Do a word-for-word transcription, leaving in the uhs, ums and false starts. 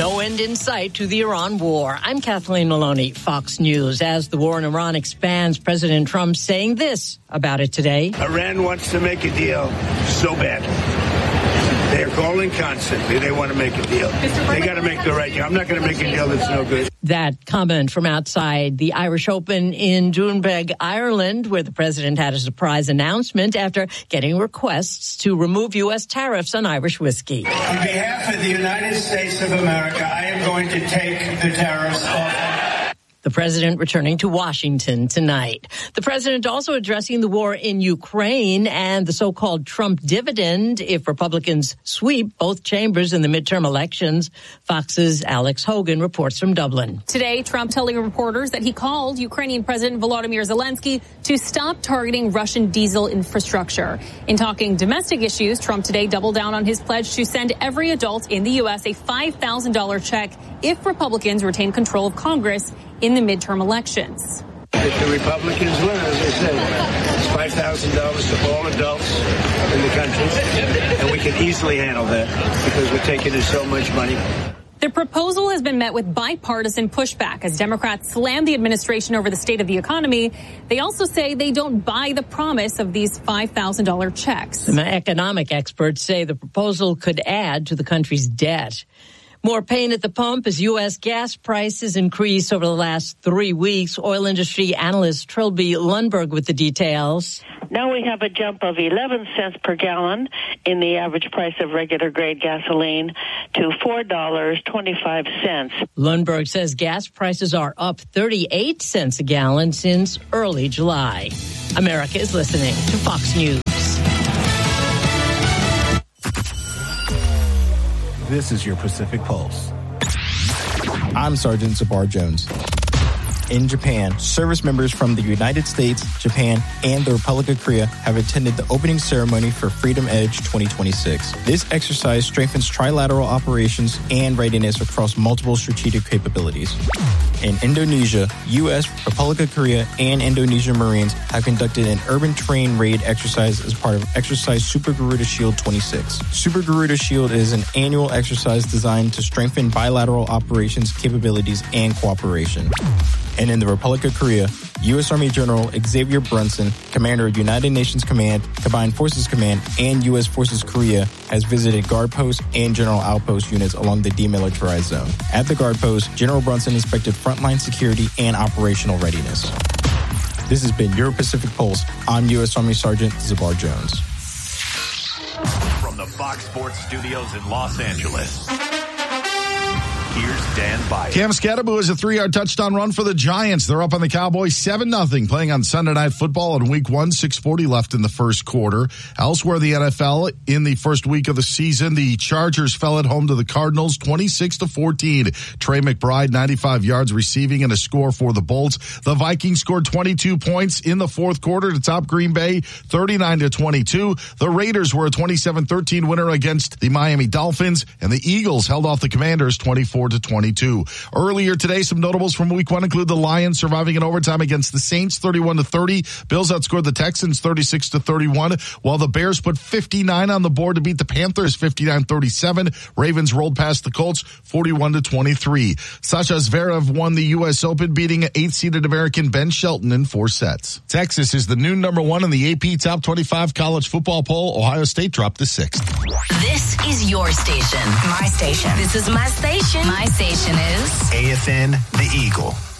No end in sight to the Iran war. I'm Kathleen Maloney, Fox News. As the war in Iran expands, President Trump saying this about it today. Iran wants to make a deal so bad. They're calling constantly. They want to make a deal. They got to make the right deal. I'm not going to make a deal that's no good. That comment from outside the Irish Open in Doonbeg, Ireland, where the president had a surprise announcement after getting requests to remove U S tariffs on Irish whiskey. On behalf of the United States of America, I am going to take the tariffs off. The president returning to Washington tonight. The president also addressing the war in Ukraine and the so-called Trump dividend if Republicans sweep both chambers in the midterm elections. Fox's Alex Hogan reports from Dublin. Today, Trump telling reporters that he called Ukrainian President Volodymyr Zelensky to stop targeting Russian diesel infrastructure. In talking domestic issues, Trump today doubled down on his pledge to send every adult in the U S a five thousand dollars check if Republicans retain control of Congress in the midterm elections. If the Republicans win, as I said, it's five thousand dollars to all adults in the country, and we can easily handle that because we're taking in so much money. The proposal has been met with bipartisan pushback as Democrats slam the administration over the state of the economy. They also say they don't buy the promise of these five thousand dollars checks. Some economic experts say the proposal could add to the country's debt. More pain at the pump as U S gas prices increase over the last three weeks. Oil industry analyst Trilby Lundberg with the details. Now we have a jump of eleven cents per gallon in the average price of regular grade gasoline to four dollars and twenty-five cents. Lundberg says gas prices are up thirty-eight cents a gallon since early July. America is listening to Fox News. This is your Pacific Pulse. I'm Sergeant Zabar Jones. In Japan, service members from the United States, Japan, and the Republic of Korea have attended the opening ceremony for Freedom Edge twenty twenty-six. This exercise strengthens trilateral operations and readiness across multiple strategic capabilities. In Indonesia, U S, Republic of Korea, and Indonesian Marines have conducted an urban terrain raid exercise as part of Exercise Super Garuda Shield twenty-six. Super Garuda Shield is an annual exercise designed to strengthen bilateral operations, capabilities, and cooperation. And in the Republic of Korea, U S Army General Xavier Brunson, commander of United Nations Command, Combined Forces Command, and U S Forces Korea, has visited guard posts and general outpost units along the demilitarized zone. At the guard post, General Brunson inspected frontline security and operational readiness. This has been your Pacific Pulse. I'm U S Army Sergeant Zabar Jones. From the Fox Sports Studios in Los Angeles, here's Dan Byer. Cam Scatterbo has a three-yard touchdown run for the Giants. They're up on the Cowboys seven nothing, playing on Sunday Night Football in Week one, six forty left in the first quarter. Elsewhere in the N F L, in the first week of the season, the Chargers fell at home to the Cardinals twenty-six to fourteen. Trey McBride, ninety-five yards receiving and a score for the Bolts. The Vikings scored twenty-two points in the fourth quarter to top Green Bay, thirty-nine to twenty-two. The Raiders were a twenty-seven thirteen winner against the Miami Dolphins, and the Eagles held off the Commanders twenty-four to twenty-two. Earlier today, some notables from week one include the Lions surviving in overtime against the Saints thirty-one to thirty. Bills outscored the Texans thirty-six to thirty-one, while the Bears put fifty-nine on the board to beat the Panthers fifty-nine thirty-seven. Ravens rolled past the Colts forty-one to twenty-three. Sasha Zverev won the U S Open, beating eighth-seeded American Ben Shelton in four sets. Texas is the new number one in the A P Top twenty-five college football poll. Ohio State dropped to sixth. This is your station. My station. This is my station. My station is A F N, The Eagle.